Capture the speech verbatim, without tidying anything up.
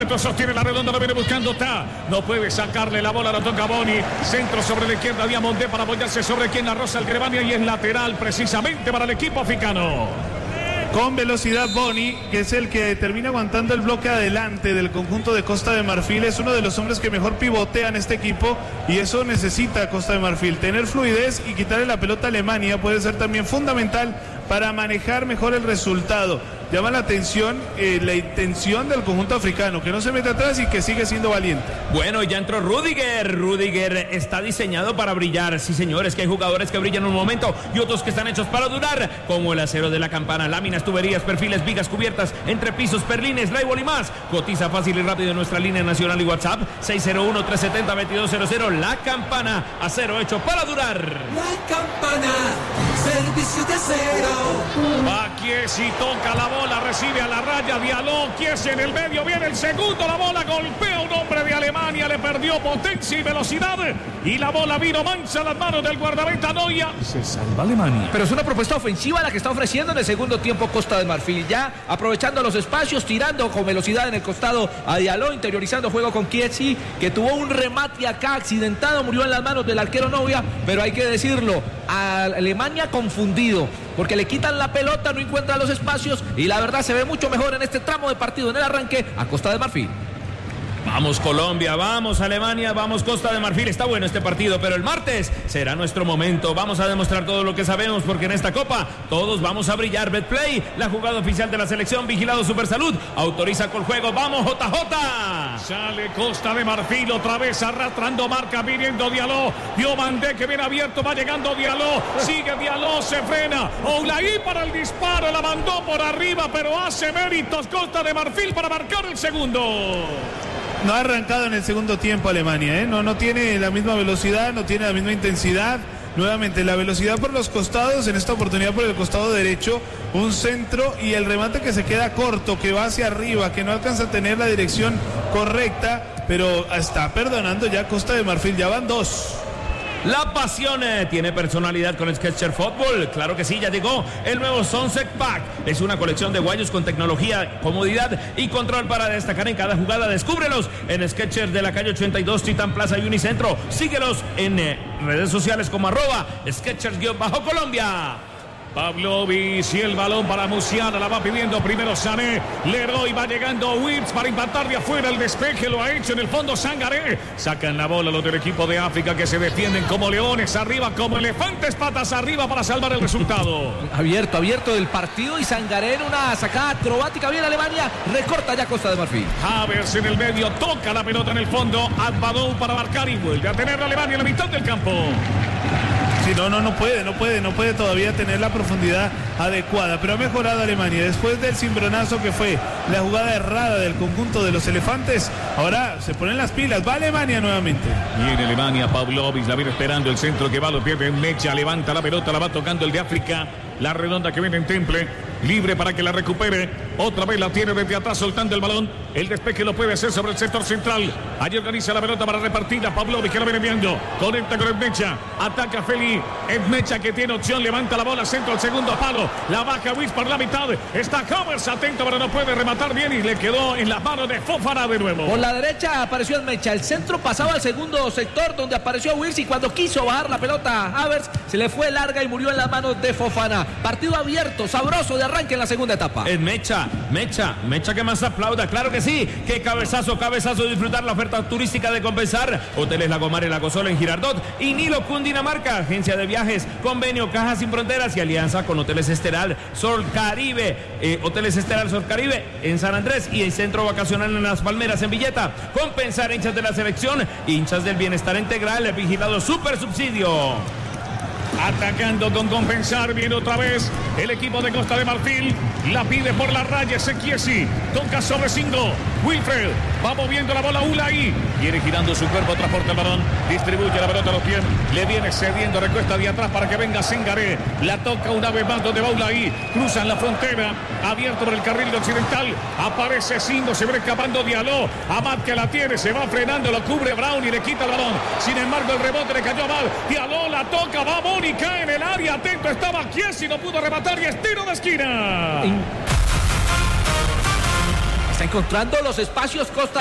Sostiene la redonda, lo viene buscando Ta. No puede sacarle la bola, lo toca Boni. Centro sobre la izquierda, Diamondé para apoyarse sobre quien la roza el Grevania y es lateral precisamente para el equipo africano. Con velocidad Boni, que es el que termina aguantando el bloque adelante del conjunto de Costa de Marfil. Es uno de los hombres que mejor pivotean este equipo y eso necesita Costa de Marfil. Tener fluidez y quitarle la pelota a Alemania puede ser también fundamental para manejar mejor el resultado. Llama la atención eh, la intención del conjunto africano, que no se mete atrás y que sigue siendo valiente. Bueno, ya entró Rudiger. Rudiger está diseñado para brillar. Sí, señores, que hay jugadores que brillan un momento y otros que están hechos para durar, como el acero de la campana, láminas, tuberías, perfiles, vigas, cubiertas, entrepisos, perlines, drywall y más. Cotiza fácil y rápido en nuestra línea nacional y WhatsApp seis cero uno, tres siete cero, dos dos cero cero. La Campana, acero hecho para durar. La Campana, servicio de acero. Va Chiesi, toca la bola, recibe a la raya, Diallo, Chiesi en el medio, viene el segundo, la bola golpea a un hombre de Alemania, le perdió potencia y velocidad y la bola vino mancha a las manos del guardameta Neuer. Se salva Alemania. Pero es una propuesta ofensiva la que está ofreciendo en el segundo tiempo Costa de Marfil, ya aprovechando los espacios, tirando con velocidad en el costado a Diallo, interiorizando juego con Chiesi, que tuvo un remate acá accidentado, murió en las manos del arquero Neuer, pero hay que decirlo, a Alemania confundido, porque le quitan la pelota, no encuentra los espacios y la verdad se ve mucho mejor en este tramo de partido, en el arranque a Costa de Marfil. Vamos Colombia, vamos Alemania, vamos Costa de Marfil. Está bueno este partido, pero el martes será nuestro momento. Vamos a demostrar todo lo que sabemos, porque en esta copa todos vamos a brillar. Betplay, la jugada oficial de la selección, vigilado Supersalud, autoriza con juego. Vamos J J. Sale Costa de Marfil otra vez arrastrando marca, viniendo Diallo. Diomandé que viene abierto, va llegando Diallo. Sigue Diallo, se frena. Oulaí para el disparo, la mandó por arriba, pero hace méritos Costa de Marfil para marcar el segundo. No ha arrancado en el segundo tiempo Alemania, ¿eh? no, no tiene la misma velocidad, no tiene la misma intensidad. Nuevamente la velocidad por los costados, en esta oportunidad por el costado derecho, un centro y el remate que se queda corto, que va hacia arriba, que no alcanza a tener la dirección correcta, pero está perdonando ya Costa de Marfil, ya van dos. La pasión eh, tiene personalidad con Skechers Fútbol. Claro que sí, ya llegó el nuevo Sunset Pack. Es una colección de guayos con tecnología, comodidad y control para destacar en cada jugada. Descúbrelos en Skechers de la calle ochenta y dos, Titán Plaza y Unicentro. Síguelos en eh, redes sociales como arroba Skechers-Colombia. Pavlovich y el balón para Musiala, la va pidiendo primero Sané, Leroy va llegando Wirtz para impactar de afuera, el despeje lo ha hecho en el fondo Sangaré, sacan la bola los del equipo de África que se defienden como leones, arriba como elefantes, patas arriba para salvar el resultado. Abierto, abierto del partido y Sangaré en una sacada acrobática, bien Alemania, recorta ya Costa de Marfil. Havertz en el medio, toca la pelota en el fondo, Adbadou para marcar y vuelve a tener a Alemania en la mitad del campo. Sí, no, no, no puede, no puede, no puede todavía tener la profundidad adecuada, pero ha mejorado Alemania después del cimbronazo que fue la jugada errada del conjunto de los elefantes. Ahora se ponen las pilas, va Alemania nuevamente. Viene Alemania, Pavlovich la viene esperando, el centro que va, lo pierde Mecha, levanta la pelota, la va tocando el de África, la redonda que viene en Temple, libre para que la recupere, otra vez la tiene desde atrás soltando el balón, el despeje lo puede hacer sobre el sector central, allí organiza la pelota para repartirla, Pavlovich que la viene viendo, conecta con Mecha, ataca Feli, es Mecha que tiene opción, levanta la bola, centro al segundo palo, la baja Wirtz por la mitad, está Havertz atento pero no puede rematar bien y le quedó en las manos de Fofana de nuevo. Por la derecha apareció el Mecha, el centro pasaba al segundo sector donde apareció Wirtz y cuando quiso bajar la pelota a Havertz se le fue larga y murió en las manos de Fofana. Partido abierto, sabroso de arranque en la segunda etapa. Es Mecha, Mecha, Mecha que más aplauda, claro que sí, que cabezazo, cabezazo, disfrutar la oferta turística de Compensar, Hoteles Lagomar y La Cosola en Girardot y Nilo Cundinamarca, agencia de viajes, convenio Cajas Sin Fronteras y alianza con Hoteles Esteral Sol Caribe, eh, Hoteles Esteral Sol Caribe en San Andrés y el Centro Vacacional en Las Palmeras en Villeta. Compensar, hinchas de la selección, hinchas del bienestar integral, vigilado super subsidio. Atacando con Compensar, viene otra vez el equipo de Costa de Marfil, la pide por la raya Chiesi, toca sobre cinco, Wilfred, va moviendo la bola Oulaí, viene girando su cuerpo, transporta el balón, distribuye la pelota a los pies, le viene cediendo, recuesta de atrás para que venga Sangaré, la toca una vez más donde va Oulaí, cruzan la frontera, abierto por el carril occidental, aparece Sindo, se va escapando Diallo, Amad que la tiene, se va frenando, lo cubre Brown y le quita el balón, sin embargo el rebote le cayó a Amad, Diallo la toca, va Boni, cae en el área, atento estaba Chiesi, no pudo rematar y es tiro de esquina. Está encontrando los espacios Costa